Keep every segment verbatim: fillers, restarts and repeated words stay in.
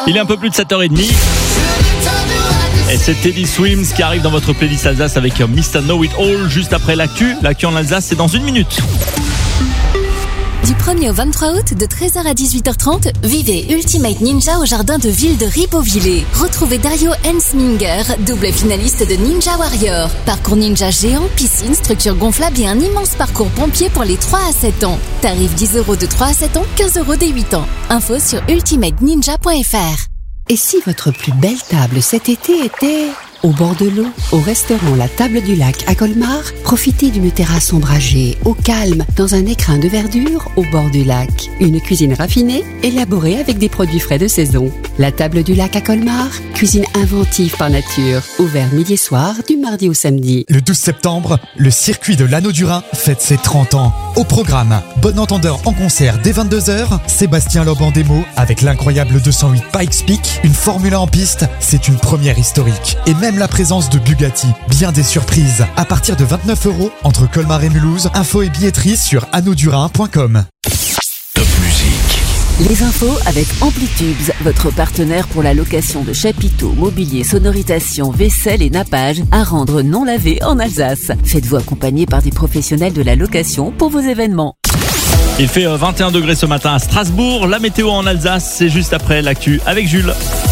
Il est un peu plus de sept heures trente. Et c'est Teddy Swims qui arrive dans votre playlist Alsace avec mister Know It All juste après l'actu. L'actu en Alsace, c'est dans une minute. Du premier au vingt-trois août, de treize heures à dix-huit heures trente, vivez Ultimate Ninja au jardin de ville de Ribeauvillé. Retrouvez Dario Hensminger, double finaliste de Ninja Warrior. Parcours ninja géant, piscine, structure gonflable et un immense parcours pompier pour les trois à sept ans. Tarif dix euros de trois à sept ans, quinze euros des huit ans. Info sur ultimate ninja point f r. Et si votre plus belle table cet été était au bord de l'eau, au restaurant La Table du Lac à Colmar, profitez d'une terrasse ombragée, au calme, dans un écrin de verdure au bord du lac. Une cuisine raffinée, élaborée avec des produits frais de saison. La Table du Lac à Colmar, cuisine inventive par nature. Ouvert midi et soir, du mardi au samedi. Le douze septembre, le circuit de l'Anneau du Rhin fête ses trente ans. Au programme, Bon Entendeur en concert dès vingt-deux heures, Sébastien Loeb en démo avec l'incroyable deux cent huit Pikes Peak, une Formule un en piste, c'est une première historique. Et même la présence de Bugatti, bien des surprises. À partir de vingt-neuf euros entre Colmar et Mulhouse, info et billetterie sur anneau du rhin point com. Top musique. Les infos avec Amplitubes, votre partenaire pour la location de chapiteaux, mobilier, sonorisation, vaisselle et nappage à rendre non lavé en Alsace. Faites-vous accompagner par des professionnels de la location pour vos événements. Il fait vingt et un degrés ce matin à Strasbourg. La météo en Alsace, c'est juste après l'actu avec Jules.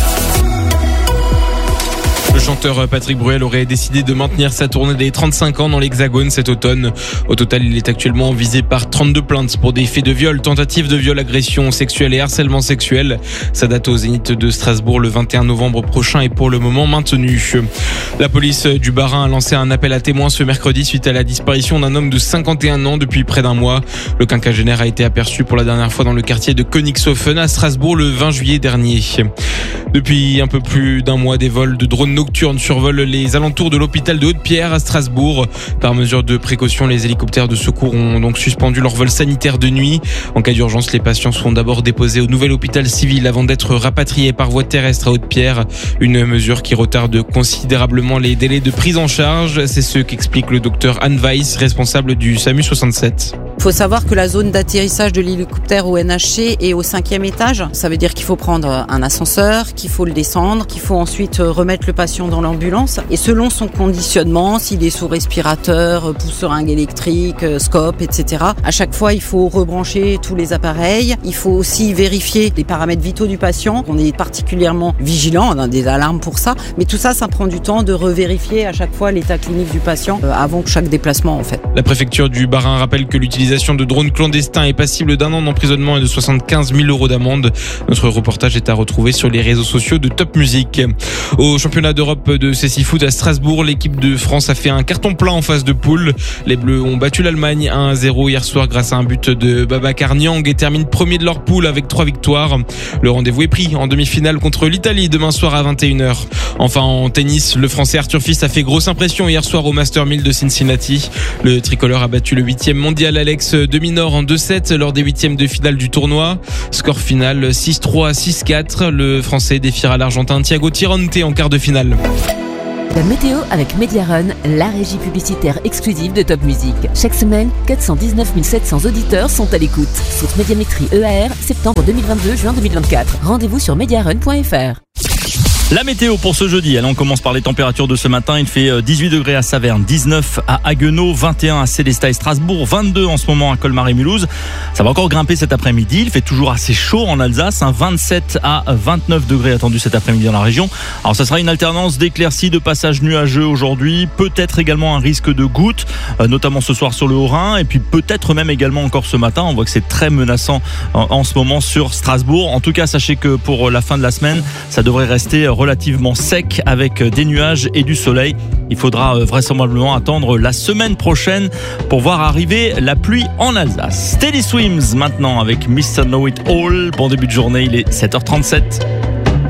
Le chanteur Patrick Bruel aurait décidé de maintenir sa tournée des trente-cinq ans dans l'Hexagone cet automne. Au total, il est actuellement visé par trente-deux plaintes pour des faits de viol, tentatives de viol, agression sexuelle et harcèlement sexuel. Sa date au Zénith de Strasbourg le vingt et un novembre prochain est pour le moment maintenue. La police du Bas-Rhin a lancé un appel à témoins ce mercredi suite à la disparition d'un homme de cinquante et un ans depuis près d'un mois. Le quinquagénaire a été aperçu pour la dernière fois dans le quartier de Königshofen à Strasbourg le vingt juillet dernier. Depuis un peu plus d'un mois, des vols de drones nocturnes survolent les alentours de l'hôpital de Haute-Pierre à Strasbourg. Par mesure de précaution, les hélicoptères de secours ont donc suspendu leur vol sanitaire de nuit. En cas d'urgence, les patients seront d'abord déposés au nouvel hôpital civil avant d'être rapatriés par voie terrestre à Haute-Pierre. Une mesure qui retarde considérablement les délais de prise en charge. C'est ce qu'explique le docteur Anne Weiss, responsable du SAMU soixante-sept. Il faut savoir que la zone d'atterrissage de l'hélicoptère au N H C est au cinquième étage. Ça veut dire qu'il faut prendre un ascenseur, qu'il faut le descendre, qu'il faut ensuite remettre le patient dans l'ambulance. Et selon son conditionnement, s'il est sous respirateur, pousse-seringue électrique, scope, et cetera, à chaque fois, il faut rebrancher tous les appareils. Il faut aussi vérifier les paramètres vitaux du patient. On est particulièrement vigilant, on a des alarmes pour ça. Mais tout ça, ça prend du temps de revérifier à chaque fois l'état clinique du patient avant chaque déplacement, en fait. La préfecture du Bas-Rhin rappelle que l'utilisation de drones clandestins est passible d'un an d'emprisonnement et de soixante-quinze mille euros d'amende. Notre reportage est à retrouver sur les réseaux sociaux de Top Music. Au championnat d'Europe de cécifoot à Strasbourg, l'équipe de France a fait un carton plein en phase de poule. Les Bleus ont battu l'Allemagne un à zéro hier soir grâce à un but de Babacar Niang et terminent premier de leur poule avec trois victoires. Le rendez-vous est pris en demi-finale contre l'Italie demain soir à vingt et une heures. Enfin en tennis, le Français Arthur Fils a fait grosse impression hier soir au Master mille de Cincinnati. Le tricolore a battu le huitième mondial Alex de Minor en deux sept lors des huitièmes de finale du tournoi. Score final six trois, six quatre. Le Français défiera l'Argentin Thiago Tirante en quart de finale. La météo avec Mediarun, la régie publicitaire exclusive de Top Music. Chaque semaine, quatre cent dix-neuf mille sept cents auditeurs sont à l'écoute. Saute Médiamétrie E A R, septembre deux mille vingt-deux, juin deux mille vingt-quatre. Rendez-vous sur mediarun point f r. La météo pour ce jeudi. Allez, on commence par les températures de ce matin. Il fait dix-huit degrés à Saverne, dix-neuf à Haguenau, vingt et un à Sélestat et Strasbourg, vingt-deux en ce moment à Colmar et Mulhouse. Ça va encore grimper cet après-midi. Il fait toujours assez chaud en Alsace, hein, vingt-sept à vingt-neuf degrés attendus cet après-midi dans la région. Alors ça sera une alternance d'éclaircies, de passages nuageux aujourd'hui. Peut-être également un risque de gouttes, euh, notamment ce soir sur le Haut-Rhin. Et puis peut-être même également encore ce matin. On voit que c'est très menaçant en, en ce moment sur Strasbourg. En tout cas, sachez que pour la fin de la semaine, ça devrait rester relativement sec avec des nuages et du soleil. Il faudra vraisemblablement attendre la semaine prochaine pour voir arriver la pluie en Alsace. Teddy Swims maintenant avec mister Know It All. Bon début de journée, il est sept heures trente-sept.